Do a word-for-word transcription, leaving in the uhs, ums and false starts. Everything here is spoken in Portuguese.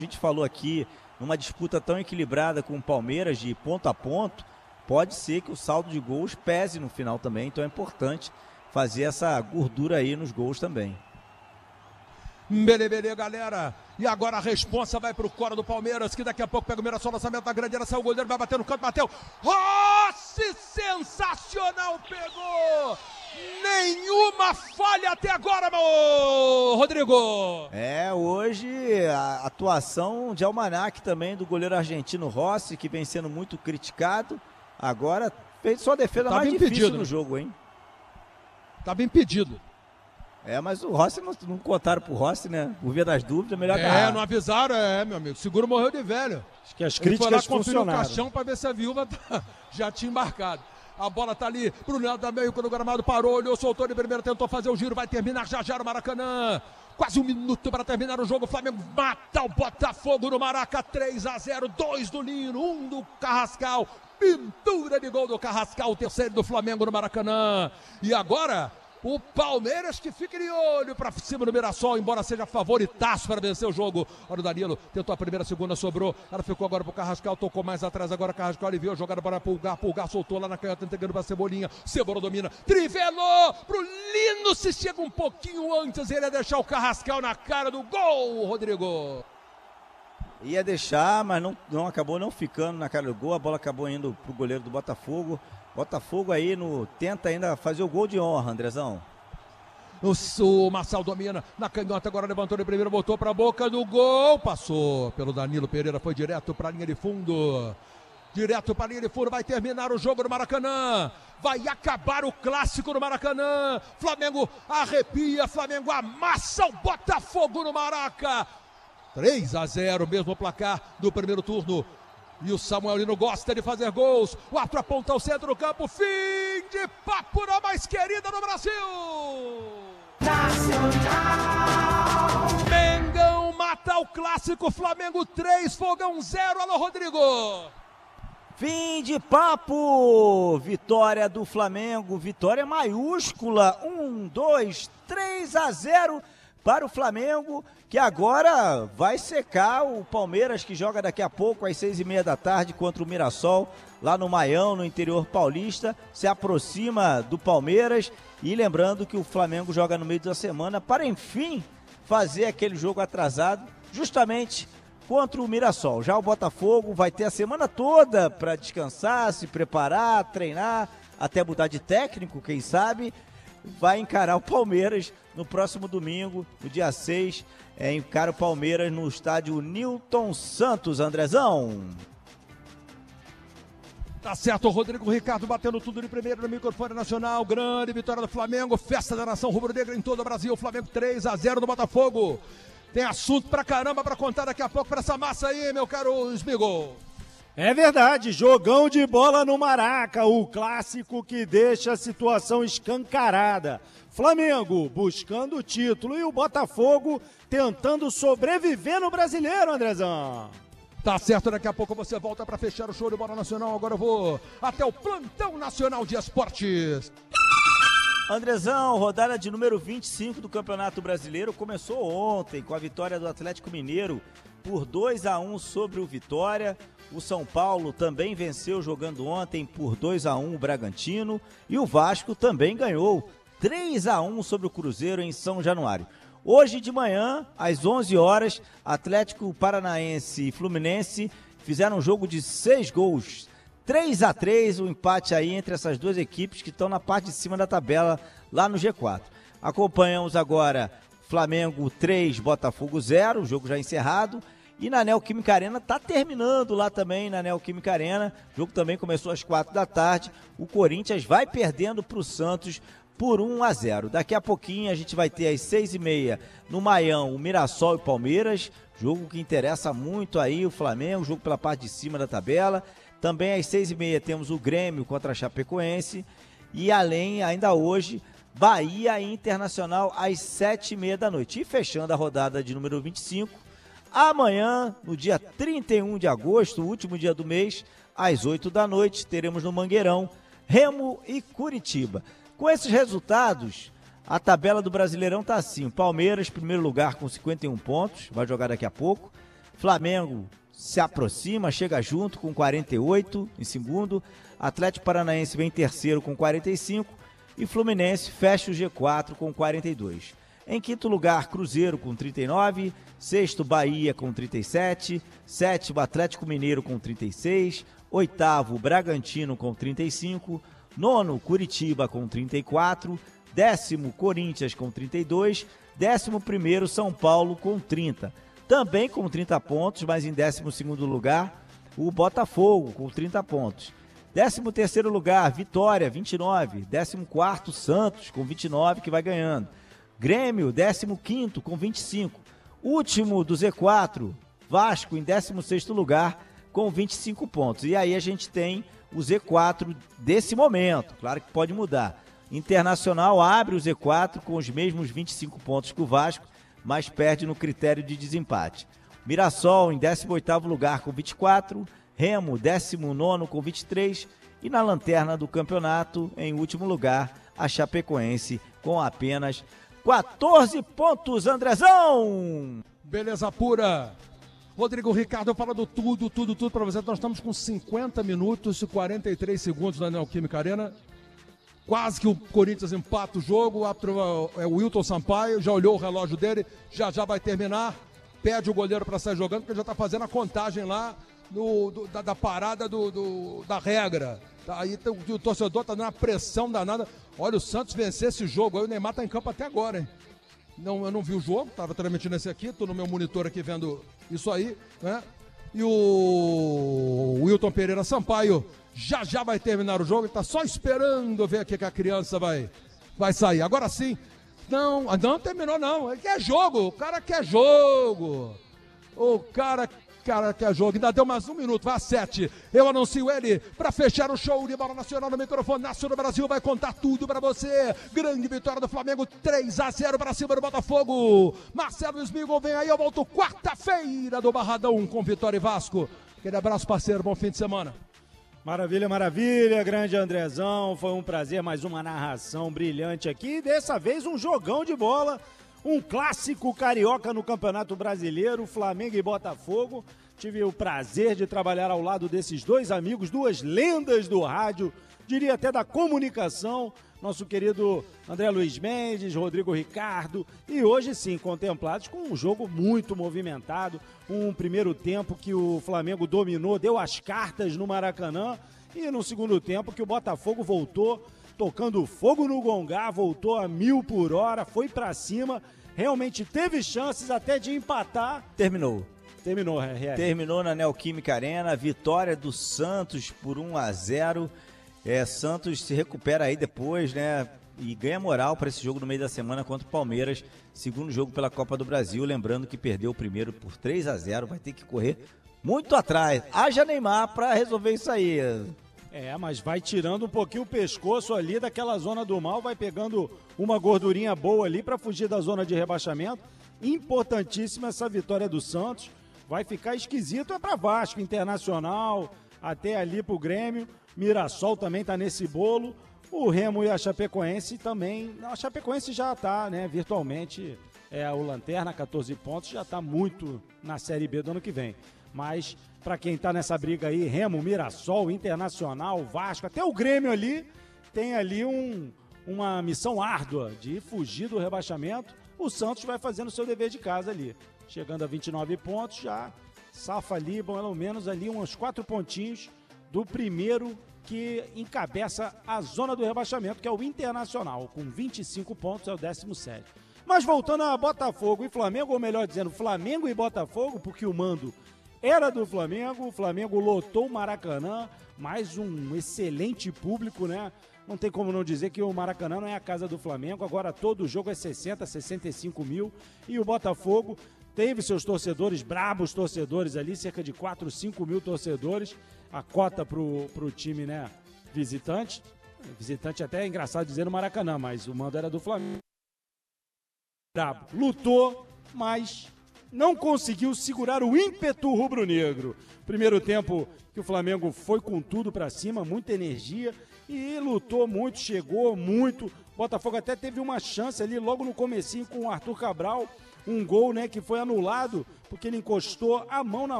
A gente falou aqui, numa disputa tão equilibrada com o Palmeiras, de ponto a ponto, pode ser que o saldo de gols pese no final também, então é importante fazer essa gordura aí nos gols também. Bele, bele, galera. E agora a responsa vai pro coro do Palmeiras, que daqui a pouco pega o Mirassol, lançamento da grande área, saiu o goleiro, vai bater no canto, bateu. Rossi, sensacional, pegou! Nenhuma falha até agora, meu Rodrigo! É, hoje a atuação de almanaque também do goleiro argentino Rossi, que vem sendo muito criticado. Agora fez sua defesa Tava mais impedido, difícil no né? jogo, hein? Tava impedido. É, mas o Rossi não, não contaram pro Rossi, né? Por via das dúvidas, melhor É, agarrar. não avisaram, é, meu amigo. Seguro morreu de velho. Acho que as Ele foi lá críticas conferir o funcionaram. caixão pra ver se a viúva tá- já tinha embarcado. A bola tá ali pro Leandro da meio, quando o gramado parou, olhou, soltou de primeira, tentou fazer o giro, vai terminar já já no Maracanã. Quase um minuto para terminar o jogo. O Flamengo mata o Botafogo no Maraca. três a zero, dois do Lino, um do Carrascal. Pintura de gol do Carrascal, o terceiro do Flamengo no Maracanã. E agora, o Palmeiras que fica de olho para cima do Mirassol, embora seja favoritaço para vencer o jogo. Olha o Danilo, tentou a primeira, a segunda, sobrou. Ela ficou agora pro Carrascal, tocou mais atrás. Agora o Carrascal aliviou, jogada para Pulgar. Pulgar soltou lá na canhota, entregando para Cebolinha. Cebola domina, trivelou pro Lino. Se chega um pouquinho antes, ele ia deixar o Carrascal na cara do gol, Rodrigo. Ia deixar, mas não, não acabou não ficando na cara do gol. A bola acabou indo pro goleiro do Botafogo. Botafogo aí no, tenta ainda fazer o gol de honra, Andrezão. O, o Marçal domina na canhota, agora levantou de primeiro, botou para a boca do gol. Passou pelo Danilo Pereira, foi direto para a linha de fundo. Direto para a linha de fundo, vai terminar o jogo no Maracanã. Vai acabar o clássico no Maracanã. Flamengo arrepia, Flamengo amassa o Botafogo no Maraca. três a zero, mesmo placar do primeiro turno. E o Samuelino gosta de fazer gols. O Arthur aponta ao centro do campo. Fim de papo na mais querida do Brasil. Nacional. Mengão mata o clássico. Flamengo três, Fogão zero. Alô, Rodrigo. Fim de papo. Vitória do Flamengo. Vitória maiúscula. Um, dois, três a zero. Para o Flamengo, que agora vai secar o Palmeiras, que joga daqui a pouco às seis e meia da tarde contra o Mirassol, lá no Maião, no interior paulista, se aproxima do Palmeiras. E lembrando que o Flamengo joga no meio da semana para, enfim, fazer aquele jogo atrasado, justamente contra o Mirassol. Já o Botafogo vai ter a semana toda para descansar, se preparar, treinar, até mudar de técnico, quem sabe. Vai encarar o Palmeiras no próximo domingo, no dia seis, é, encara o Palmeiras no estádio Newton Santos, Andrezão. Tá certo, o Rodrigo Ricardo batendo tudo de primeiro no microfone nacional. Grande vitória do Flamengo, festa da nação rubro-negra em todo o Brasil. Flamengo três a zero no Botafogo. Tem assunto pra caramba pra contar daqui a pouco pra essa massa aí, meu caro Smigol. É verdade, jogão de bola no Maraca, o clássico que deixa a situação escancarada. Flamengo buscando o título e o Botafogo tentando sobreviver no Brasileiro, Andrezão. Tá certo, daqui a pouco você volta para fechar o show de bola nacional. Agora eu vou até o plantão nacional de esportes. Andrezão, rodada de número vinte e cinco do Campeonato Brasileiro começou ontem com a vitória do Atlético Mineiro por dois a um sobre o Vitória. O São Paulo também venceu jogando ontem por dois a um o Bragantino. E o Vasco também ganhou três a um sobre o Cruzeiro em São Januário. Hoje de manhã, às onze horas, Atlético Paranaense e Fluminense fizeram um jogo de seis gols. três a três, o um empate aí entre essas duas equipes que estão na parte de cima da tabela, lá no G quatro. Acompanhamos agora Flamengo três, Botafogo zero, o jogo já encerrado. E na Neoquímica Arena está terminando lá também, na Neoquímica Arena. O jogo também começou às quatro da tarde. O Corinthians vai perdendo para o Santos por um a zero. Daqui a pouquinho a gente vai ter às seis e meia no Maião o Mirassol e Palmeiras. Jogo que interessa muito aí o Flamengo, jogo pela parte de cima da tabela. Também às seis e meia temos o Grêmio contra a Chapecoense. E além, ainda hoje, Bahia e Internacional às sete e meia da noite. E fechando a rodada de número vinte e cinco, amanhã, no dia trinta e um de agosto, o último dia do mês, às oito da noite, teremos no Mangueirão Remo e Curitiba. Com esses resultados, a tabela do Brasileirão está assim: Palmeiras, primeiro lugar com cinquenta e um pontos, vai jogar daqui a pouco. Flamengo se aproxima, chega junto com quarenta e oito em segundo. Atlético Paranaense vem em terceiro com quarenta e cinco. E Fluminense fecha o G quatro com quarenta e dois. Em quinto lugar, Cruzeiro com trinta e nove. Sexto, Bahia com trinta e sete. Sétimo, Atlético Mineiro com trinta e seis. Oitavo, Bragantino com trinta e cinco. Nono, Curitiba com trinta e quatro. Décimo, Corinthians com trinta e dois. Décimo primeiro, São Paulo com trinta. Também com trinta pontos, mas em décimo segundo lugar, o Botafogo com trinta pontos. Décimo terceiro lugar, Vitória, vinte e nove. Décimo quarto, Santos, com vinte e nove, que vai ganhando. Grêmio, décimo quinto, com vinte e cinco. Último do Z quatro, Vasco, em décimo sexto lugar, com vinte e cinco pontos. E aí a gente tem o Z quatro desse momento. Claro que pode mudar. Internacional abre o Z quatro com os mesmos vinte e cinco pontos que o Vasco, mas perde no critério de desempate. Mirassol, em décimo oitavo lugar, com vinte e quatro. Remo, décimo nono com vinte e três, e na lanterna do campeonato, em último lugar, a Chapecoense com apenas quatorze pontos, Andrezão! Beleza pura! Rodrigo Ricardo falando tudo, tudo, tudo para você. Nós estamos com cinquenta minutos e quarenta e três segundos na Neoquímica Arena. Quase que o Corinthians empata o jogo, o árbitro é o Wilton Sampaio, já olhou o relógio dele, já já vai terminar, pede o goleiro para sair jogando, porque já está fazendo a contagem lá, No, do, da, da parada do, do, da regra. Tá, aí o, o torcedor tá dando uma pressão danada. Olha, o Santos vencer esse jogo. Aí o Neymar tá em campo até agora, hein? Não, eu não vi o jogo, tava transmitindo esse aqui, tô no meu monitor aqui vendo isso aí, né? E o Wilton Pereira Sampaio já já vai terminar o jogo, ele tá só esperando ver aqui que a criança vai, vai sair. Agora sim, não, não terminou não, ele quer jogo, o cara quer jogo. O cara Cara, que é jogo, ainda deu mais um minuto, vai a sete. Eu anuncio ele para fechar o show de bola nacional no microfone. Nacional do Brasil vai contar tudo para você. Grande vitória do Flamengo, três a zero para cima do Botafogo. Marcelo Smigol vem aí, eu volto quarta-feira do Barradão com Vitória e Vasco. Aquele abraço, parceiro, bom fim de semana. Maravilha, maravilha, grande Andrezão. Foi um prazer, mais uma narração brilhante aqui. Dessa vez um jogão de bola. Um clássico carioca no Campeonato Brasileiro, Flamengo e Botafogo. Tive o prazer de trabalhar ao lado desses dois amigos, duas lendas do rádio, diria até da comunicação, nosso querido André Luiz Mendes, Rodrigo Ricardo, e hoje sim, contemplados com um jogo muito movimentado, um primeiro tempo que o Flamengo dominou, deu as cartas no Maracanã, e no segundo tempo que o Botafogo voltou tocando fogo no gongá, voltou a mil por hora, foi pra cima, realmente teve chances até de empatar. Terminou. Terminou, é, é. Terminou na Neoquímica Arena, vitória do Santos por um a zero. É, Santos se recupera aí depois, né? E ganha moral para esse jogo no meio da semana contra o Palmeiras, segundo jogo pela Copa do Brasil. Lembrando que perdeu o primeiro por três a zero, vai ter que correr muito atrás. Haja Neymar para resolver isso aí. É, mas vai tirando um pouquinho o pescoço ali daquela zona do mal, vai pegando uma gordurinha boa ali para fugir da zona de rebaixamento. Importantíssima essa vitória do Santos. Vai ficar esquisito é para Vasco, Internacional, até ali pro Grêmio. Mirassol também tá nesse bolo. O Remo e a Chapecoense também. A Chapecoense já tá, né, virtualmente, é o Lanterna, quatorze pontos, já tá muito na Série B do ano que vem. Mas para quem tá nessa briga aí, Remo, Mirassol, Internacional, Vasco, até o Grêmio ali, tem ali um, uma missão árdua de fugir do rebaixamento. O Santos vai fazendo o seu dever de casa ali, chegando a vinte e nove pontos, já safa ali, pelo menos ali uns quatro pontinhos do primeiro que encabeça a zona do rebaixamento, que é o Internacional, com vinte e cinco pontos, é o décimo sétimo. Mas voltando a Botafogo e Flamengo, ou melhor dizendo, Flamengo e Botafogo, porque o mando era do Flamengo, o Flamengo lotou o Maracanã, mais um excelente público, né? Não tem como não dizer que o Maracanã não é a casa do Flamengo, agora todo jogo é sessenta, sessenta e cinco mil, e o Botafogo teve seus torcedores, brabos torcedores ali, cerca de quatro, cinco mil torcedores, a cota pro, pro time, né, visitante, visitante até é engraçado dizer no Maracanã, mas o mando era do Flamengo. Brabo, lutou, mas não conseguiu segurar o ímpeto rubro-negro. Primeiro tempo que o Flamengo foi com tudo pra cima, muita energia e lutou muito, chegou muito. O Botafogo até teve uma chance ali logo no comecinho com o Arthur Cabral. um gol, né, que foi anulado porque ele encostou a mão na